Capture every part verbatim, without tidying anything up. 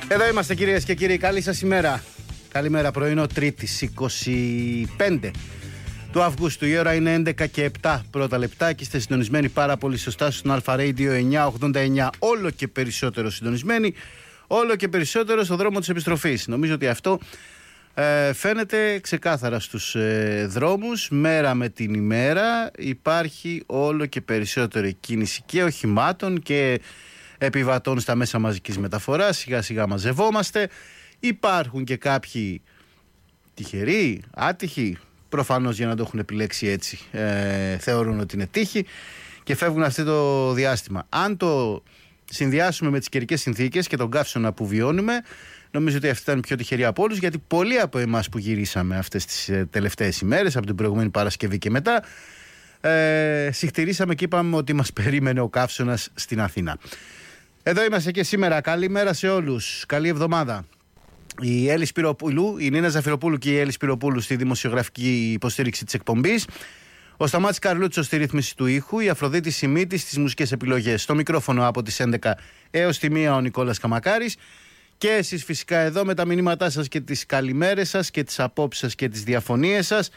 Εδώ είμαστε κυρίες και κύριοι, καλή σας ημέρα. Καλημέρα, πρωινό Τρίτης είκοσι πέντε του Αυγούστου. Η ώρα είναι έντεκα και επτά πρώτα λεπτά και είστε συντονισμένοι πάρα πολύ σωστά στον Αλφα Radio εννιακόσια ογδόντα εννιά. Όλο και περισσότερο συντονισμένοι, όλο και περισσότερο στο δρόμο της επιστροφής. Νομίζω ότι αυτό ε, φαίνεται ξεκάθαρα στους ε, δρόμους. Μέρα με την ημέρα υπάρχει όλο και περισσότερη κίνηση και οχημάτων και επιβατών στα μέσα μαζικής μεταφοράς. Σιγά σιγά μαζευόμαστε. Υπάρχουν και κάποιοι τυχεροί, άτυχοι, προφανώς για να το έχουν επιλέξει έτσι, ε, θεωρούν ότι είναι τύχη και φεύγουν αυτό το διάστημα. Αν το συνδυάσουμε με τις καιρικές συνθήκες και τον καύσωνα που βιώνουμε, νομίζω ότι αυτή ήταν πιο τυχερή από όλους, γιατί πολλοί από εμάς που γυρίσαμε αυτές τις ε, τελευταίες ημέρες, από την προηγούμενη Παρασκευή και μετά, ε, συχτηρίσαμε και είπαμε ότι μας περίμενε ο καύσωνας στην Αθήνα. Εδώ είμαστε και σήμερα. Καλημέρα σε όλους. Καλή εβδομάδα. Η Έλλη Σπυροπούλου, η Νίνα Ζαφυροπούλου και η Έλλη Σπυροπούλου στη δημοσιογραφική υποστήριξη της εκπομπής. Ο Σταμάτης Καρλούτσος στη ρύθμιση του ήχου. Η Αφροδίτη Σιμίτης στις μουσικές επιλογές. Στο μικρόφωνο από τις έντεκα έως τη μία ο Νικόλας Καμακάρης. Και εσείς φυσικά εδώ με τα μηνύματά σας και τις καλημέρες σας και τις απόψεις σας και τις διαφωνίες σας.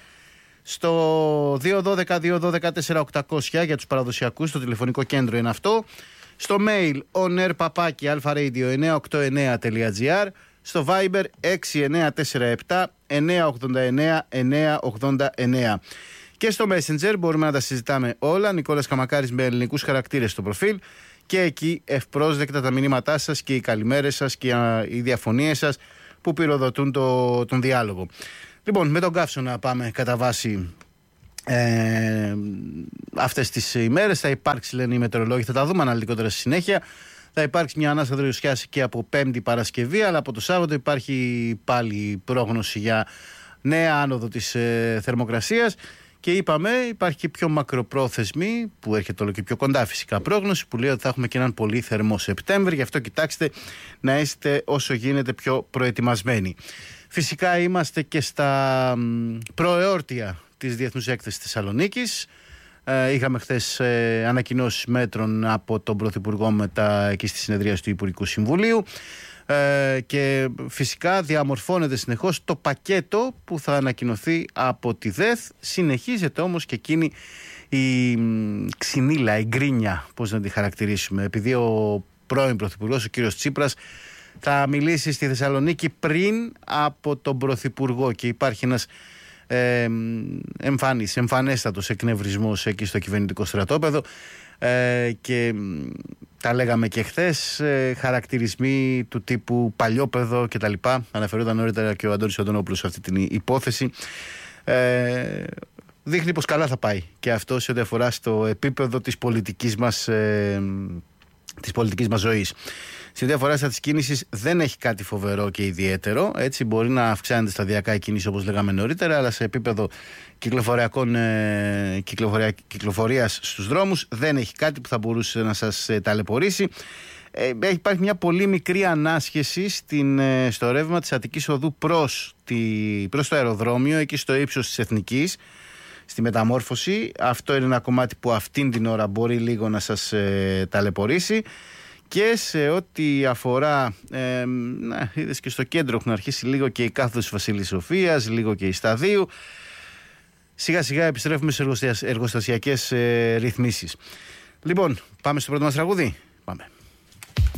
Στο δύο ένα δύο δύο ένα δύο τέσσερα οκτακόσια για τους παραδοσιακούς, το τηλεφωνικό κέντρο είναι αυτό. Στο mail onair-papaki alfaradio εννιακόσια ογδόντα εννέα τελεία gr. Στο Viber έξι εννέα τέσσερα επτά εννιακόσια ογδόντα εννέα εννιακόσια ογδόντα εννέα. Και στο Messenger μπορούμε να τα συζητάμε όλα. Νικόλας Καμακάρης με ελληνικούς χαρακτήρες στο προφίλ. Και εκεί ευπρόσδεκτα τα μηνύματά σας και οι καλημέρες σας και οι διαφωνίες σας που πυροδοτούν το, τον διάλογο. Λοιπόν, με τον καύσωνα πάμε κατά βάση ε, αυτές τις ημέρες. Θα υπάρξει, λένε οι μετεωρολόγοι, θα τα δούμε αναλυτικότερα στη συνέχεια. Θα υπάρξει μια ανάσα δροσιάς και από Πέμπτη Παρασκευή, αλλά από το Σάββατο υπάρχει πάλι πρόγνωση για νέα άνοδο της ε, θερμοκρασίας. Και είπαμε, υπάρχει και πιο μακροπρόθεσμη, που έρχεται όλο και πιο κοντά φυσικά, πρόγνωση που λέει ότι θα έχουμε και έναν πολύ θερμό Σεπτέμβρη. Γι' αυτό κοιτάξτε να είστε όσο γίνεται πιο προετοιμασμένοι. Φυσικά είμαστε και στα προεόρτια της Διεθνούς Έκθεσης Θεσσαλονίκης. Ε, είχαμε χθες ε, ανακοινώσεις μέτρων από τον Πρωθυπουργό μετά εκεί στη συνεδρίαση του Υπουργικού Συμβουλίου ε, και φυσικά διαμορφώνεται συνεχώς το πακέτο που θα ανακοινωθεί από τη ΔΕΘ. Συνεχίζεται όμως και εκείνη η ξυνήλα, η γκρίνια, πώς να τη χαρακτηρίσουμε, επειδή ο πρώην Πρωθυπουργός, ο κύριος Τσίπρας, θα μιλήσει στη Θεσσαλονίκη πριν από τον Πρωθυπουργό και υπάρχει ένας ε, εμφανής, εμφανέστατος εκνευρισμός εκεί στο κυβερνητικό στρατόπεδο ε, και τα λέγαμε και χθες, ε, χαρακτηρισμοί του τύπου παλιόπαιδο και τα λοιπά. Αναφερόταν νωρίτερα και ο Αντώνης Οντονόπουλος σε αυτή την υπόθεση. Ε, δείχνει πως καλά θα πάει και αυτό σε ό,τι αφορά στο επίπεδο της πολιτικής μας, ε, της πολιτικής μας ζωής. Σε ό,τι αφορά στα της κίνησης δεν έχει κάτι φοβερό και ιδιαίτερο. Έτσι μπορεί να αυξάνεται σταδιακά η κίνηση όπως λέγαμε νωρίτερα, αλλά σε επίπεδο κυκλοφοριακών, ε, κυκλοφορια, κυκλοφορίας στους δρόμους δεν έχει κάτι που θα μπορούσε να σας ε, ταλαιπωρήσει. Ε, υπάρχει μια πολύ μικρή ανάσχεση στην, ε, στο ρεύμα της Αττικής Οδού προς, τη, προς το αεροδρόμιο, εκεί στο ύψος της Εθνικής, στη μεταμόρφωση. Αυτό είναι ένα κομμάτι που αυτήν την ώρα μπορεί λίγο να σας ε, ταλαιπωρήσει. Και σε ό,τι αφορά, ε, να, είδες και στο κέντρο έχουν αρχίσει λίγο και η κάθοδος της Βασιλής Σοφίας, λίγο και η Σταδίου. Σιγά σιγά επιστρέφουμε σε εργοστασιακές ε, ρυθμίσεις. Λοιπόν, πάμε στο πρώτο μας τραγούδι. Πάμε.